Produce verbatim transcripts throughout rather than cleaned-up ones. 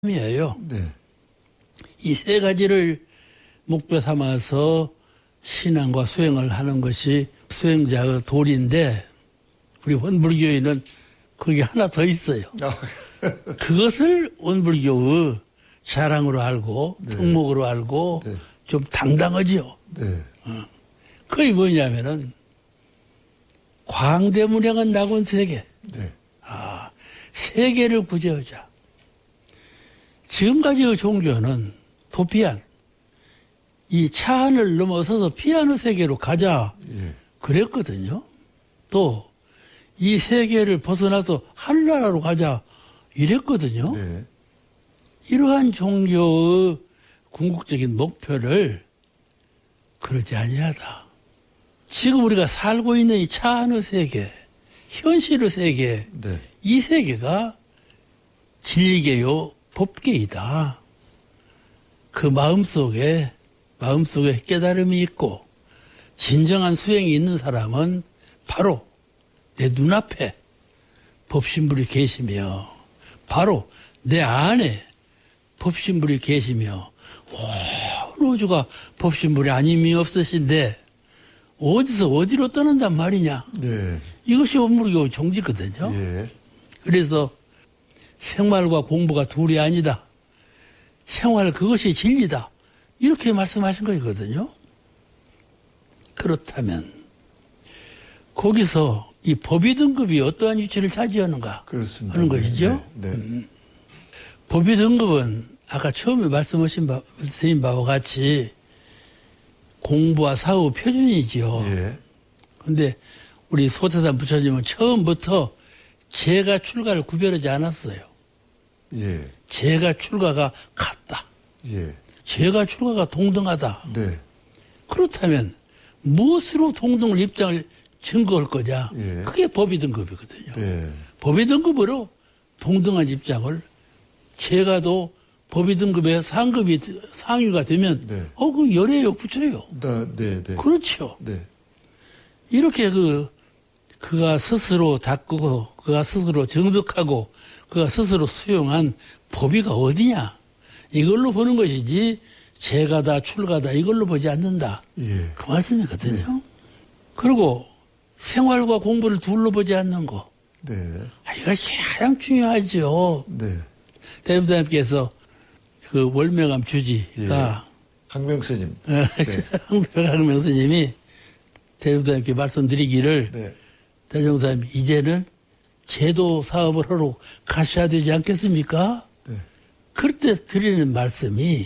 이에요. 네. 이 세 가지를 목표 삼아서 신앙과 수행을 하는 것이 수행자의 도리인데 우리 원불교에는 그게 하나 더 있어요. 아. 그것을 원불교의 자랑으로 알고 네. 덕목으로 알고 네. 좀 당당하죠. 네. 어. 그게 뭐냐면은 광대무량한 낙원 세계. 네. 아, 세계를 구제하자. 지금까지의 종교는 도피안, 이 차안을 넘어서서 피안의 세계로 가자 예. 그랬거든요. 또 이 세계를 벗어나서 하늘나라로 가자 이랬거든요. 네. 이러한 종교의 궁극적인 목표를 그러지 아니하다. 지금 우리가 살고 있는 이 차안의 세계, 현실의 세계, 네. 이 세계가 진리계요 법계이다. 그 마음속에 마음속에 깨달음이 있고 진정한 수행이 있는 사람은 바로 내 눈앞에 법신불이 계시며 바로 내 안에 법신불이 계시며 온 우주가 법신불이 아님이 없으신데 어디서 어디로 떠난단 말이냐. 네. 이것이 원불교 종지거든요. 예. 그래서 생활과 공부가 둘이 아니다. 생활 그것이 진리다. 이렇게 말씀하신 거거든요. 그렇다면 거기서 이 법의 등급이 어떠한 위치를 차지하는가 그렇습니다. 하는 것이죠. 네. 네. 음. 법의 등급은 아까 처음에 말씀하신 바, 말씀인 바와 같이 공부와 사후 표준이지요. 예. 그런데 우리 소태산 부처님은 처음부터 재가 출가를 구별하지 않았어요. 예. 재가 출가가 같다. 예. 재가 출가가 동등하다. 네. 그렇다면 무엇으로 동등을 입장을 증거할 거냐. 예. 그게 법의 등급이거든요. 네. 법의 등급으로 동등한 입장을 재가도 법의 등급의 상급이 상위가 되면 네. 어, 그 열애요 붙여요. 다, 네. 네. 그렇죠. 네. 이렇게 그 그가 스스로 닦고 그가 스스로 정득하고 그가 스스로 수용한 법의가 어디냐 이걸로 보는 것이지 재가다 출가다 이걸로 보지 않는다. 예. 그 말씀이거든요. 그리고 생활과 공부를 둘로 보지 않는 거. 네. 아, 이것이 가장 중요하죠. 네. 대부사님께서 그 월명암 주지가 항명스님. 네. 항명항명 스님이 대부사님께 말씀드리기를 네. 대종사님 이제는 제도 사업을 하러 가셔야 되지 않겠습니까? 네. 그럴 때 드리는 말씀이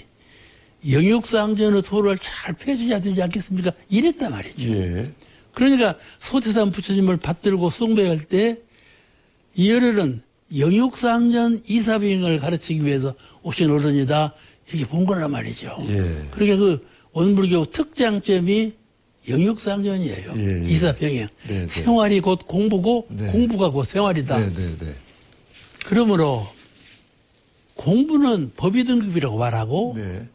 영육상전의 도를 잘 펴주셔야 되지 않겠습니까? 이랬단 말이죠. 예. 그러니까 소태산 부처님을 받들고 숭배할 때 이어르는 영육상전 이사비행을 가르치기 위해서 오신 어른이다 이렇게 본 거란 말이죠. 예. 그러니까 그 원불교 특장점이 영육상전이에요. 예, 예. 이사평행. 네, 네. 생활이 곧 공부고 네. 공부가 곧 생활이다. 네. 네. 네. 그러므로 공부는 법의 등급이라고 말하고 네.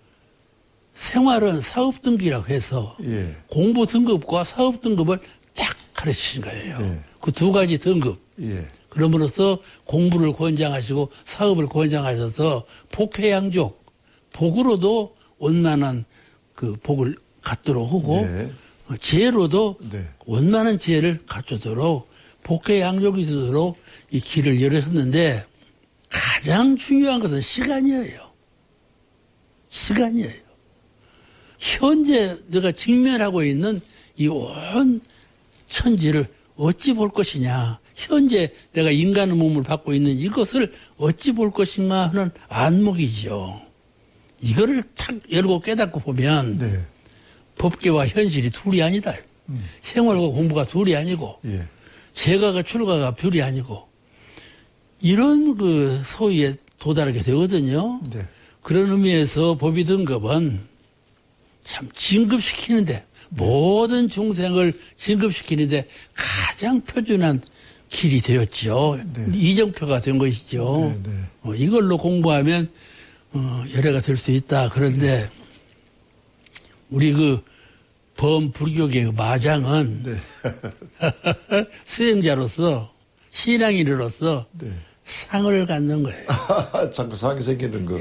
생활은 사업 등급이라고 해서 예. 공부 등급과 사업 등급을 딱 가르치신 거예요. 네. 그 두 가지 등급. 예. 그러므로써 공부를 권장하시고 사업을 권장하셔서 복회양족, 복으로도 원만한 그 복을 갖도록 하고 네. 지혜로도 네. 원만한 지혜를 갖추도록 복회양족이 되도록 이 길을 열으셨는데 가장 중요한 것은 시간이에요. 시간이에요. 현재 내가 직면하고 있는 이 온 천지를 어찌 볼 것이냐. 현재 내가 인간의 몸을 받고 있는 이것을 어찌 볼 것인가 하는 안목이죠. 이거를 탁 열고 깨닫고 보면 네. 법계와 현실이 둘이 아니다. 음. 생활과 공부가 둘이 아니고 예. 재가가 출가가 별이 아니고 이런 그 소위에 도달하게 되거든요. 네. 그런 의미에서 법의 등급은 참 진급시키는데 모든 중생을 진급시키는데 가장 표준한 길이 되었죠. 네. 이정표가 된 것이죠. 네, 네. 어, 이걸로 공부하면 어, 열애가 될 수 있다. 그런데 우리 그 범불교계의 마장은 네. 수행자로서 신앙인으로서 네. 상을 갖는 거예요. 자꾸 상이 생기는 거.